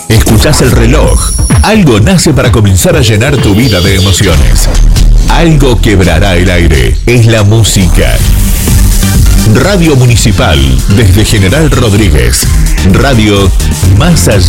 Escuchás el reloj. Algo nace para comenzar a llenar tu vida de emociones. Algo quebrará el aire. Es la música. Radio Municipal, desde General Rodríguez. Radio más allá